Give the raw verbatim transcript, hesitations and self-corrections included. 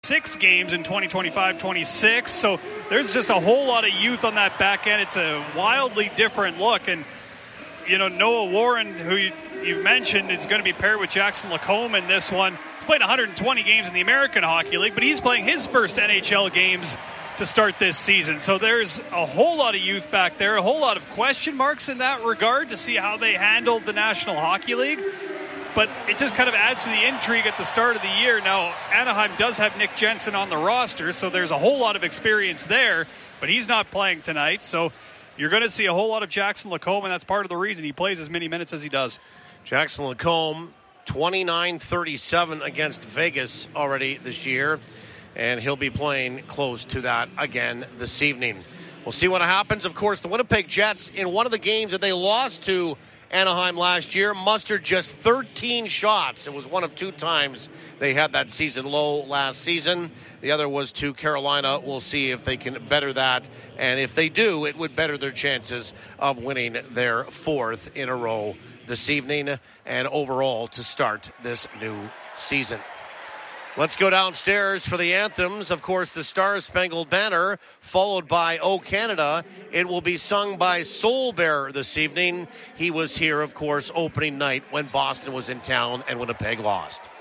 Six games in twenty twenty-five twenty-six, so there's just a whole lot of youth on that back end. It's a wildly different look, and you know, Noah Warren, who you, you mentioned, is going to be paired with Jackson Lacombe in this one. He's played one hundred twenty games in the American Hockey League, but he's playing his first N H L games to start this season. So there's a whole lot of youth back there, a whole lot of question marks in that regard to see how they handled the National Hockey League. But it just kind of adds to the intrigue at the start of the year. Now, Anaheim does have Nick Jensen on the roster, so there's a whole lot of experience there, but he's not playing tonight. So you're going to see a whole lot of Jackson Lacombe, and that's part of the reason he plays as many minutes as he does. Jackson Lacombe, twenty-nine thirty-seven against Vegas already this year, and he'll be playing close to that again this evening. We'll see what happens. Of course, the Winnipeg Jets, in one of the games that they lost to Anaheim last year, mustered just thirteen shots. It was one of two times they had that season low last season. The other was to Carolina. We'll see if they can better that. And if they do, it would better their chances of winning their fourth in a row this evening and overall to start this new season. Let's go downstairs for the anthems. Of course, the Star-Spangled Banner, followed by O Canada. It will be sung by Soul Bearer this evening. He was here, of course, opening night when Boston was in town and Winnipeg lost.